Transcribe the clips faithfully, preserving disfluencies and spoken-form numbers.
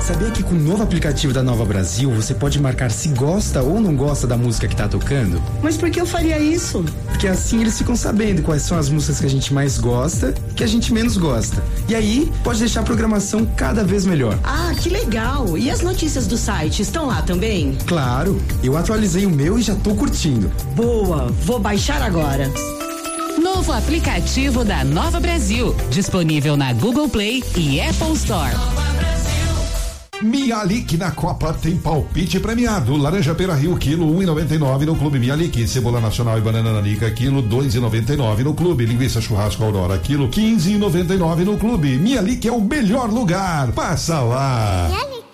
Sabia que com o novo aplicativo da Nova Brasil, você pode marcar se gosta ou não gosta da música que tá tocando? Mas por que eu faria isso? Porque assim eles ficam sabendo quais são as músicas que a gente mais gosta e que a gente menos gosta. E aí, pode deixar a programação cada vez melhor. Ah, que legal! E as notícias do site estão lá também? Claro, eu atualizei o meu e já tô curtindo. Boa, vou baixar agora. Novo aplicativo da Nova Brasil, disponível na Google Play e Apple Store. Mialik na Copa tem palpite premiado. Laranja Pera Rio, quilo um e noventa e nove no Clube Mialik. Cebola Nacional e banana nanica, quilo dois e noventa e nove no Clube. Linguiça Churrasco Aurora, quilo quinze e noventa e nove no Clube. Mialik é o melhor lugar. Passa lá. Mialik.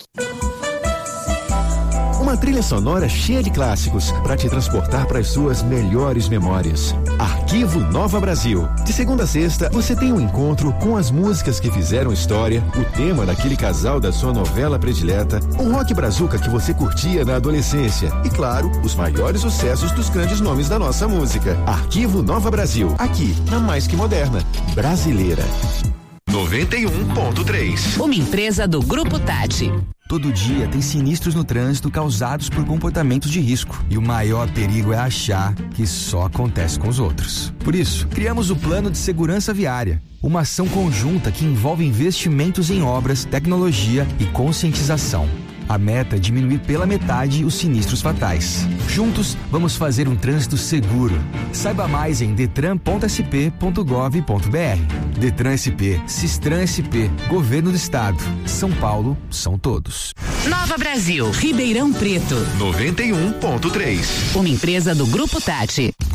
Uma trilha sonora cheia de clássicos para te transportar para as suas melhores memórias. Arquivo Nova Brasil. De segunda a sexta, você tem um encontro com as músicas que fizeram história, o tema daquele casal da sua novela predileta, um rock brazuca que você curtia na adolescência e, claro, os maiores sucessos dos grandes nomes da nossa música. Arquivo Nova Brasil. Aqui, na Mais Que Moderna, brasileira. noventa e um ponto três. Uma empresa do Grupo Tati. Todo dia tem sinistros no trânsito causados por comportamentos de risco. E o maior perigo é achar que só acontece com os outros. Por isso, criamos o Plano de Segurança Viária. Uma ação conjunta que envolve investimentos em obras, tecnologia e conscientização. A meta é diminuir pela metade os sinistros fatais. Juntos, vamos fazer um trânsito seguro. Saiba mais em detran ponto s p ponto gov ponto b r. Detran S P, Sistran S P, Governo do Estado. São Paulo, são todos. Nova Brasil, Ribeirão Preto. noventa e um ponto três. Uma empresa do Grupo Tati.